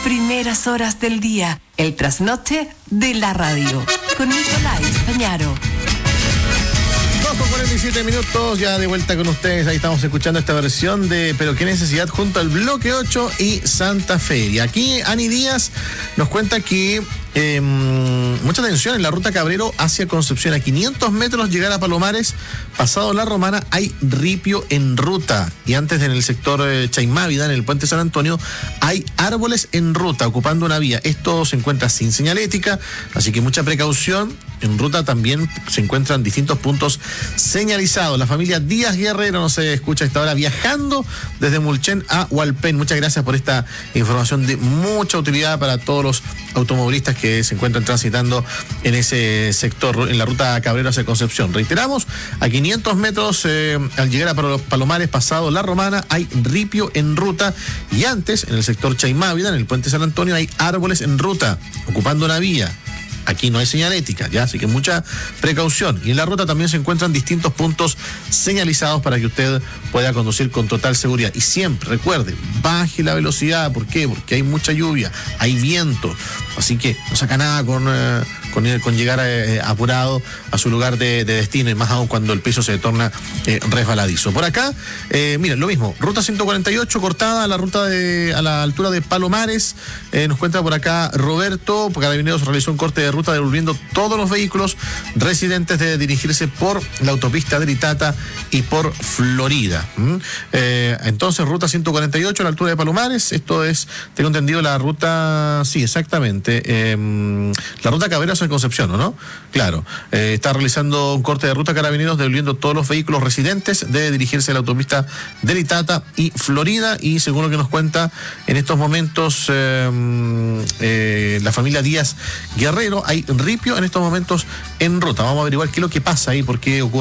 primeras horas del día, el trasnoche de la radio, con Nicolás Pañaro. 47 minutos, ya de vuelta con ustedes. Ahí estamos escuchando esta versión de Pero qué necesidad junto al Bloque 8 y Santa Fe. Y aquí Ani Díaz nos cuenta que mucha atención en la ruta Cabrero hacia Concepción. A 500 metros llegar a Palomares, pasado La Romana, hay ripio en ruta. Y antes, en el sector Chaimávida, en el puente San Antonio, hay árboles en ruta, ocupando una vía. Esto se encuentra sin señalética, así que mucha precaución. En ruta también se encuentran distintos puntos señalizados. La familia Díaz Guerrero nos escucha a esta hora viajando desde Mulchen a Hualpén. Muchas gracias por esta información de mucha utilidad para todos los automovilistas que se encuentran transitando en ese sector, en la ruta Cabrero hacia Concepción. Reiteramos, a 500 metros al llegar a Palomares, pasado La Romana, hay ripio en ruta. Y antes, en el sector Chaimávida, en el puente San Antonio, hay árboles en ruta, ocupando una vía. Aquí no hay señalética, ¿ya? Así que mucha precaución. Y en la ruta también se encuentran distintos puntos señalizados para que usted pueda conducir con total seguridad. Y siempre, recuerde, baje la velocidad. ¿Por qué? Porque hay mucha lluvia, hay viento. Así que no saca nada con llegar apurado a su lugar de destino, y más aún cuando el piso se torna resbaladizo. Por acá, miren, lo mismo, ruta 148 cortada, la ruta a la altura de Palomares. Nos cuenta por acá Roberto, Carabineros realizó un corte de ruta devolviendo todos los vehículos residentes de dirigirse por la autopista de Litata y por Florida. Entonces, ruta 148 a la altura de Palomares. Esto es, tengo entendido, la ruta, sí, exactamente, la ruta Cabrera hacia Concepción, ¿o no? Claro, está realizando un corte de ruta Carabineros devolviendo todos los vehículos residentes de dirigirse a la autopista de Litata y Florida. Y según lo que nos cuenta en estos momentos la familia Díaz Guerrero, hay ripio en estos momentos en ruta. Vamos a averiguar qué es lo que pasa ahí, por qué ocurre